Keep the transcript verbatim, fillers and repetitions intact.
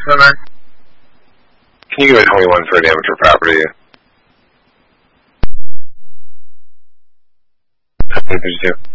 number? Can you give me twenty-one for an amateur property? thirty-two.